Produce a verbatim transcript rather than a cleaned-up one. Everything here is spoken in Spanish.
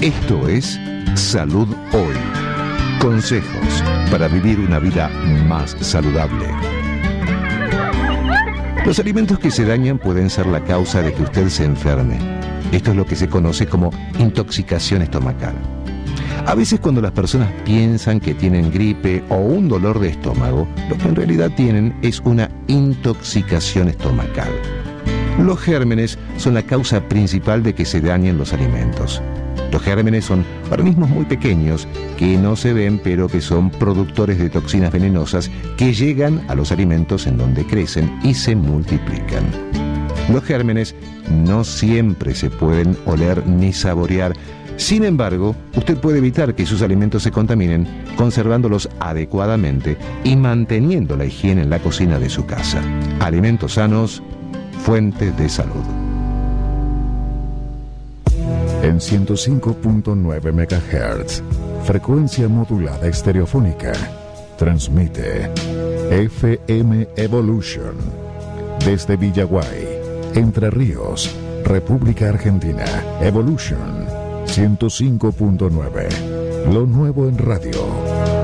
Esto es Salud Hoy. Consejos para vivir una vida más saludable. Los alimentos que se dañan pueden ser la causa de que usted se enferme. Esto es lo que se conoce como intoxicación estomacal. A veces cuando las personas piensan que tienen gripe o un dolor de estómago, lo que en realidad tienen es una intoxicación estomacal. Los gérmenes son la causa principal de que se dañen los alimentos. Los gérmenes son organismos muy pequeños que no se ven, pero que son productores de toxinas venenosas que llegan a los alimentos en donde crecen y se multiplican. Los gérmenes no siempre se pueden oler ni saborear. Sin embargo, usted puede evitar que sus alimentos se contaminen conservándolos adecuadamente y manteniendo la higiene en la cocina de su casa. Alimentos sanos, fuente de salud. En ciento cinco punto nueve megahertz, frecuencia modulada estereofónica, transmite F M Evolution desde Villaguay, Entre Ríos, República Argentina. Evolution ciento cinco punto nueve, lo nuevo en radio.